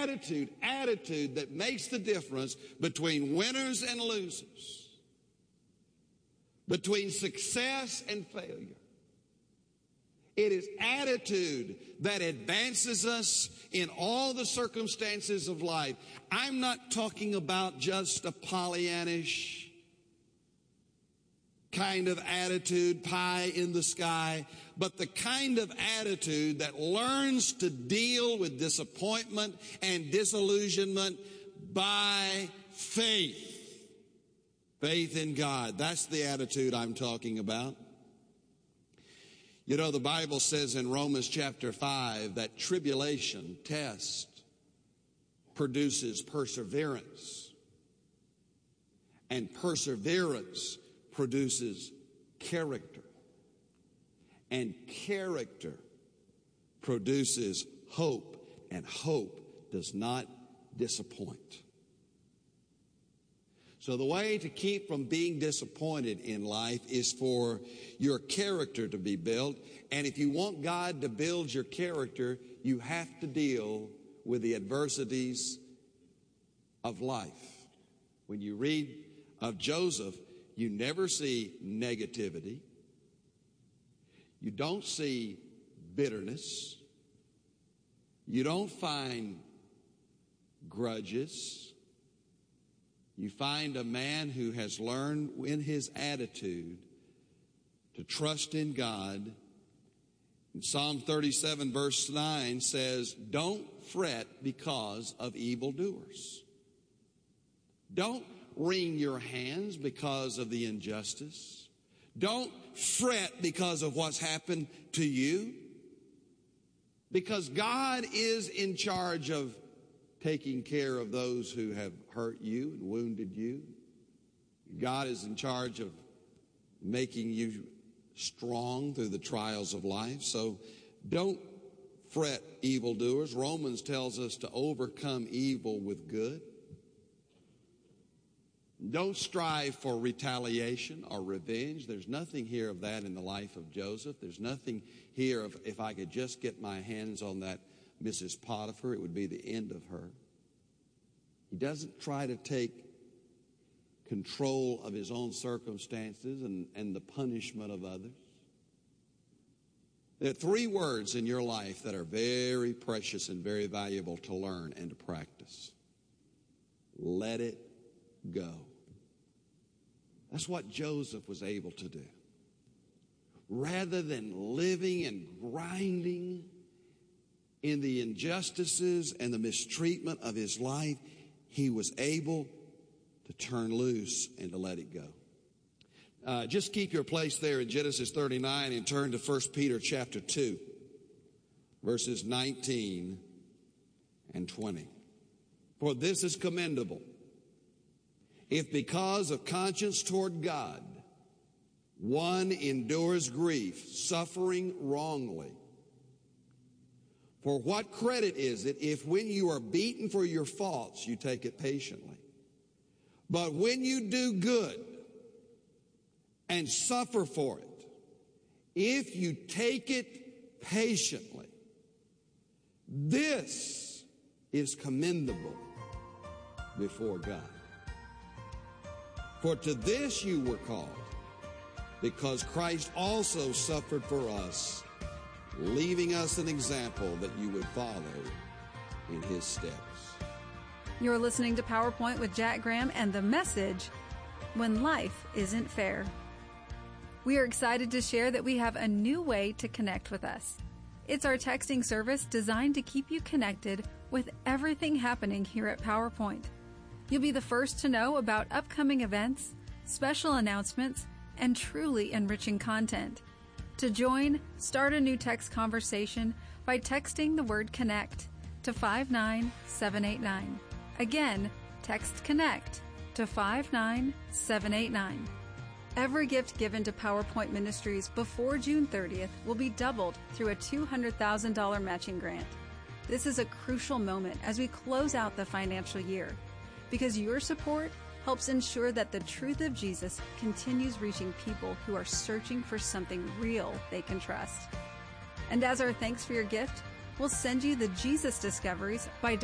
attitude that makes the difference between winners and losers, between success and failure. It is attitude that advances us in all the circumstances of life. I'm not talking about just a Pollyannish kind of attitude, pie in the sky, but the kind of attitude that learns to deal with disappointment and disillusionment by faith. Faith in God. That's the attitude I'm talking about. You know, the Bible says in Romans chapter 5 that tribulation, test, produces perseverance. And perseverance produces character. And character produces hope. And hope does not disappoint. So the way to keep from being disappointed in life is for your character to be built. And if you want God to build your character, you have to deal with the adversities of life. When you read of Joseph, you never see negativity. You don't see bitterness. You don't find grudges. You find a man who has learned in his attitude to trust in God. And Psalm 37 verse 9 says, don't fret because of evildoers. Don't wring your hands because of the injustice. Don't fret because of what's happened to you. Because God is in charge of taking care of those who have hurt you and wounded you. God is in charge of making you strong through the trials of life. So don't fret evildoers. Romans tells us to overcome evil with good. Don't strive for retaliation or revenge. There's nothing here of that in the life of Joseph. There's nothing here of, if I could just get my hands on that Mrs. Potiphar, it would be the end of her. He doesn't try to take control of his own circumstances and the punishment of others. There are three words in your life that are very precious and very valuable to learn and to practice. Let it go. That's what Joseph was able to do. Rather than living and grinding in the injustices and the mistreatment of his life, he was able to turn loose and to let it go. Just keep your place there in Genesis 39 and turn to 1 Peter chapter 2, verses 19 and 20. For this is commendable, if because of conscience toward God, one endures grief, suffering wrongly. For what credit is it if when you are beaten for your faults, you take it patiently? But when you do good and suffer for it, if you take it patiently, this is commendable before God. For to this you were called, because Christ also suffered for us, leaving us an example that you would follow in his steps. You're listening to PowerPoint with Jack Graham and the message, When Life Isn't Fair. We are excited to share that we have a new way to connect with us. It's our texting service designed to keep you connected with everything happening here at PowerPoint. You'll be the first to know about upcoming events, special announcements, and truly enriching content. To join, start a new text conversation by texting the word CONNECT to 59789. Again, text CONNECT to 59789. Every gift given to PowerPoint Ministries before June 30th will be doubled through a $200,000 matching grant. This is a crucial moment as we close out the financial year, because your support helps ensure that the truth of Jesus continues reaching people who are searching for something real they can trust. And as our thanks for your gift, we'll send you the Jesus Discoveries by